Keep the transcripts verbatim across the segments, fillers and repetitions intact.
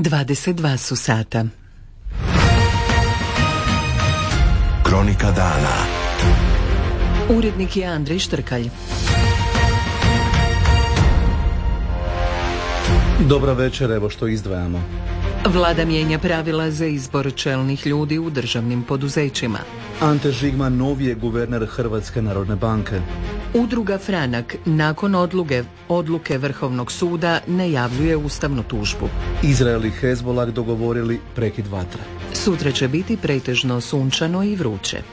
dvadeset dva su sata. Kronika dana. Urednik je Andrej Štrkalj. Dobra večer, evo što izdvajamo. Vlada mijenja pravila za izbor čelnih ljudi u državnim poduzećima. Ante Žigman novi je guverner Hrvatske narodne banke. Udruga Franak nakon odluke, odluke Vrhovnog suda najavljuje ustavnu tužbu. Izrael i Hezbollah dogovorili prekid vatre. Sutra će biti pretežno sunčano i vruće.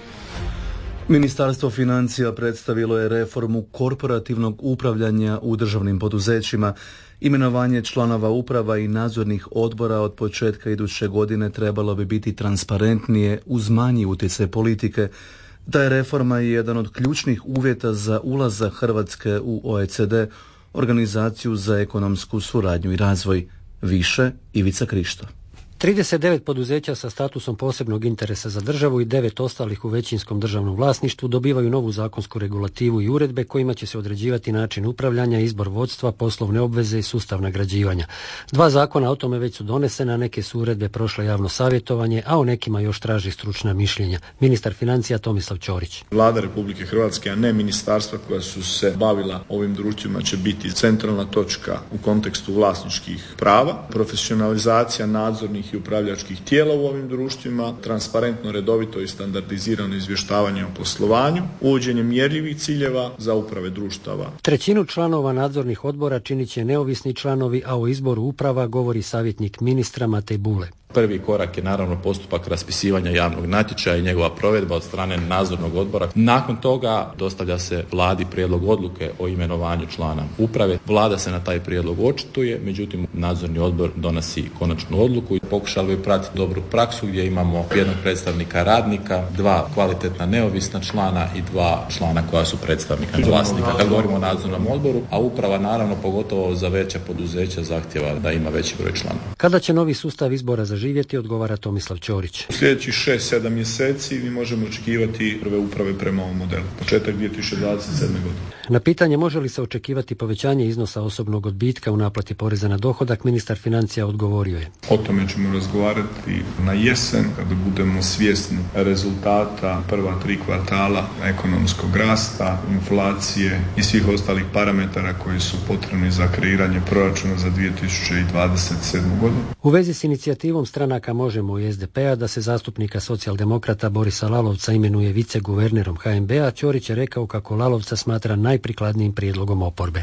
Ministarstvo financija predstavilo je reformu korporativnog upravljanja u državnim poduzećima. Imenovanje članova uprava i nadzornih odbora od početka iduće godine trebalo bi biti transparentnije uz manji utjecaj politike. Ta je reforma i jedan od ključnih uvjeta za ulazak Hrvatske u O E C D, Organizaciju za ekonomsku suradnju i razvoj. Više Ivica Krišto. trideset devet poduzeća sa statusom posebnog interesa za državu i devet ostalih u većinskom državnom vlasništvu dobivaju novu zakonsku regulativu i uredbe kojima će se određivati način upravljanja, izbor vodstva, poslovne obveze i sustav nagrađivanja. Dva zakona o tome već su donesena, neke su uredbe prošle javno savjetovanje, a o nekima još traži stručna mišljenja. Ministar financija Tomislav Ćorić. Vlada Republike Hrvatske, a ne ministarstva koja su se bavila ovim društvima, će biti centralna točka u kontekstu vlasničkih prava, profesionalizacija nadzornih i upravljačkih tijela u ovim društvima, transparentno, redovito i standardizirano izvještavanje o poslovanju, uvođenje mjerljivih ciljeva za uprave društava. Trećinu članova nadzornih odbora činit će neovisni članovi, a o izboru uprava govori savjetnik ministra Matej Bule. Prvi korak je naravno postupak raspisivanja javnog natječaja i njegova provedba od strane nadzornog odbora. Nakon toga dostavlja se Vladi prijedlog odluke o imenovanju člana uprave. Vlada se na taj prijedlog očituje, međutim nadzorni odbor donosi konačnu odluku i pokušali bi pratiti dobru praksu gdje imamo jednog predstavnika radnika, dva kvalitetna neovisna člana i dva člana koja su predstavnika vlasnika. Kad govorimo o nadzornom odboru, a uprava naravno pogotovo za veća poduzeća zahtjeva da ima veći broj članova. Kada će novi sustav izbora za živjeti, odgovara Tomislav Ćorić. U sljedećih šest sedam mjeseci mi možemo očekivati prve uprave prema ovom modelu. Početak dvije tisuće dvadeset sedme godine. Na pitanje može li se očekivati povećanje iznosa osobnog odbitka u naplati poreza na dohodak, ministar financija odgovorio je. O tome ćemo razgovarati na jesen kada budemo svjesni rezultata prva tri kvartala ekonomskog rasta, inflacije i svih ostalih parametara koji su potrebni za kreiranje proračuna za dvije tisuće dvadeset sedmu godinu. U vezi s inicijativom stranaka Možemo i S D P-a da se zastupnika socijaldemokrata Borisa Lalovca imenuje viceguvernerom H N B-a, Ćorić je rekao kako Lalovca smatra najprikladnijim prijedlogom oporbe.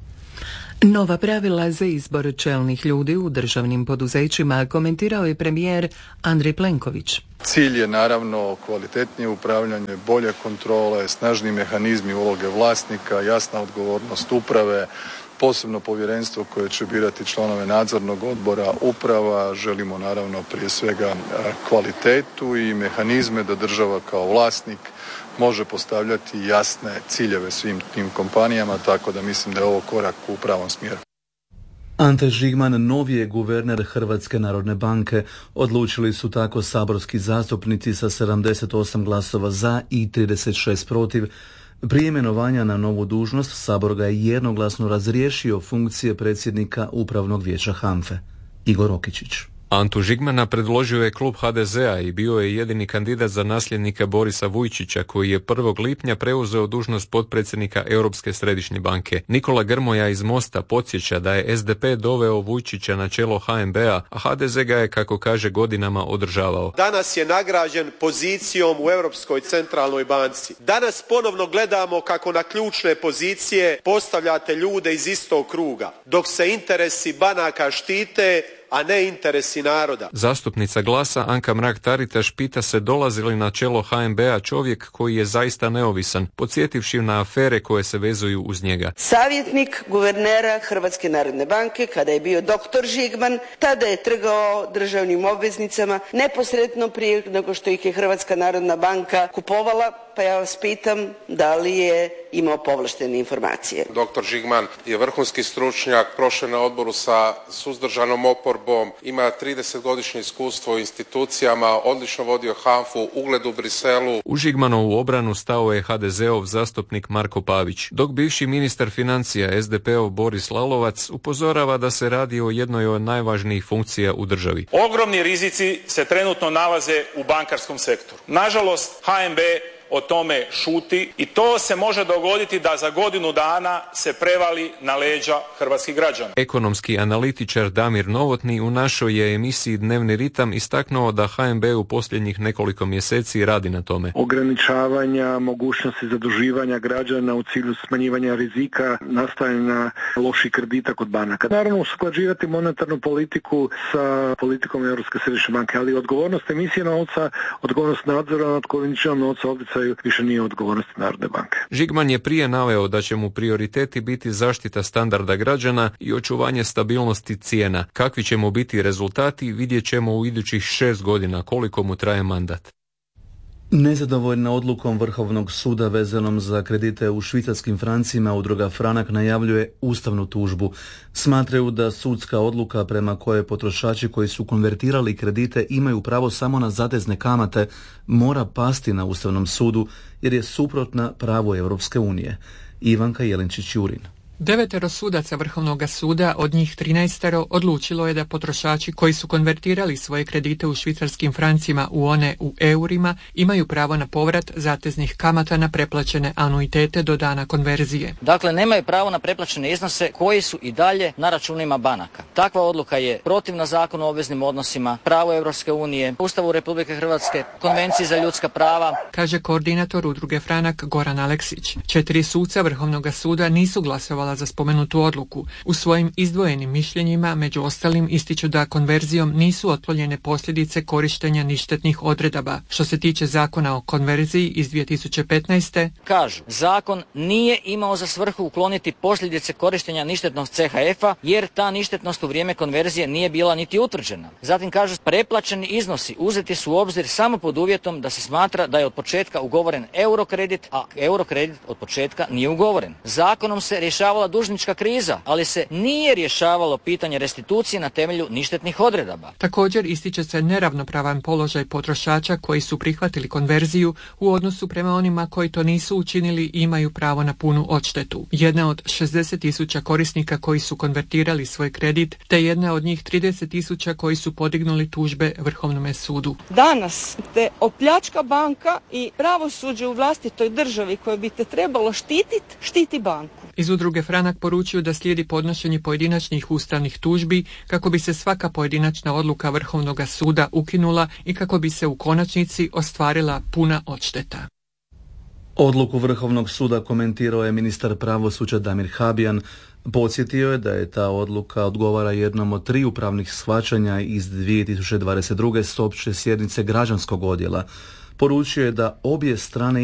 Nova pravila za izbor čelnih ljudi u državnim poduzećima komentirao je premijer Andrej Plenković. Cilj je naravno kvalitetnije upravljanje, bolje kontrole, snažni mehanizmi uloge vlasnika, jasna odgovornost uprave, posebno povjerenstvo koje će birati članove nadzornog odbora uprava. Želimo naravno prije svega kvalitetu i mehanizme da država kao vlasnik može postavljati jasne ciljeve svim tim kompanijama, tako da mislim da je ovo korak u pravom smjeru. Ante Žigman novi je guverner Hrvatske narodne banke. Odlučili su tako saborski zastupnici sa sedamdeset osam glasova za i trideset šest protiv. Prije imenovanja na novu dužnost Sabor ga je jednoglasno razriješio funkcije predsjednika Upravnog vijeća HANFA-e. Igor Okičić. Antu Žigmana predložio je klub H D Z-a i bio je jedini kandidat za nasljednika Borisa Vujčića, koji je prvog lipnja preuzeo dužnost potpredsjednika Europske središnje banke. Nikola Grmoja iz Mosta podsjeća da je S D P doveo Vujčića na čelo H N B-a, a H D Z ga je, kako kaže, godinama održavao. Danas je nagrađen pozicijom u Europskoj centralnoj banci. Danas ponovno gledamo kako na ključne pozicije postavljate ljude iz istog kruga, dok se interesi banaka štite, a ne interesi naroda. Zastupnica Glasa Anka Mrak-Taritaš pita se dolazi li na čelo H N B-a čovjek koji je zaista neovisan, podsjetivši na afere koje se vezuju uz njega. Savjetnik guvernera Hrvatske narodne banke kada je bio doktor Žigman, tada je trgao državnim obveznicama neposredno prije nego što ih je Hrvatska narodna banka kupovala pa ja vas pitam da li je imao povlaštene informacije. Doktor Žigman je vrhunski stručnjak, prošao na odboru sa suzdržanom oporbom, ima tridesetgodišnje iskustvo u institucijama, odlično vodio HANFA-u, ugled u Briselu. U Žigmanovu obranu stao je ha de zeov zastupnik Marko Pavić, dok bivši ministar financija es de pe ov Boris Lalovac upozorava da se radi o jednoj od najvažnijih funkcija u državi. Ogromni rizici se trenutno nalaze u bankarskom sektoru. Nažalost, ha en be o tome šuti i to se može dogoditi da za godinu dana se prevali na leđa hrvatskih građana. Ekonomski analitičar Damir Novotni u našoj je emisiji Dnevni ritam istaknuo da ha en be u posljednjih nekoliko mjeseci radi na tome. Ograničavanja mogućnosti zaduživanja građana u cilju smanjivanja rizika nastajanja loših kredita kod banaka. Naravno, usklađivati monetarnu politiku sa politikom Europske središnje banke, ali odgovornost emisije novca, odgovornost nadzora nad količinom novca ovdje više nije odgovornosti Narodne banke. Žigman je prije naveo da će mu prioriteti biti zaštita standarda građana i očuvanje stabilnosti cijena. Kakvi će mu biti rezultati vidjet ćemo u idućih šest godina koliko mu traje mandat. Nezadovoljna odlukom Vrhovnog suda vezanom za kredite u švicarskim francima, udruga Franak najavljuje ustavnu tužbu. Smatraju da sudska odluka prema kojoj potrošači koji su konvertirali kredite imaju pravo samo na zatezne kamate mora pasti na Ustavnom sudu jer je suprotna pravu Europske unije. Ivanka Jelinčić-Jurin. Devetero sudaca Vrhovnog suda, od njih trinaestero, odlučilo je da potrošači koji su konvertirali svoje kredite u švicarskim francima u one u eurima imaju pravo na povrat zateznih kamata na preplaćene anuitete do dana konverzije. Dakle, nemaju pravo na preplaćene iznose koji su i dalje na računima banaka. Takva odluka je protivna Zakonu o obveznim odnosima, pravu Europske unije, Ustavu Republike Hrvatske, Konvenciji za ljudska prava, kaže koordinator udruge Franak Goran Aleksić. Četiri suca Vrhovnog suda nisu glasovali za spomenutu odluku. U svojim izdvojenim mišljenjima, među ostalim, ističu da konverzijom nisu otklonjene posljedice korištenja ništetnih odredaba. Što se tiče zakona o konverziji iz dvije tisuće petnaeste. Kažu, zakon nije imao za svrhu ukloniti posljedice korištenja ništetnog ce ha efa, jer ta ništetnost u vrijeme konverzije nije bila niti utvrđena. Zatim kažu, preplaćeni iznosi uzeti su u obzir samo pod uvjetom da se smatra da je od početka ugovoren eurokredit, a eurokredit od početka nije ugovoren. Zakonom se rješava dužnička kriza, ali se nije rješavalo pitanje restitucije na temelju ništetnih odredaba. Također ističe se neravnopravan položaj potrošača koji su prihvatili konverziju u odnosu prema onima koji to nisu učinili i imaju pravo na punu odštetu. Jedna od šezdeset tisuća korisnika koji su konvertirali svoj kredit, te jedna od njih trideset tisuća koji su podignuli tužbe Vrhovnome sudu. Danas te opljačka banka i pravosuđe u vlastitoj državi koje bi te trebalo štititi, štiti banku. Iz udruge Franak poručuju da slijedi podnošenje pojedinačnih ustavnih tužbi kako bi se svaka pojedinačna odluka Vrhovnog suda ukinula i kako bi se u konačnici ostvarila puna odšteta. Odluku Vrhovnog suda komentirao je ministar pravosuđa Damir Habijan. Podsjetio je da je ta odluka odgovara jednom od tri upravnih shvaćanja iz dvije tisuće dvadeset druge s opće sjednice građanskog odjela. Poručio je da obje strane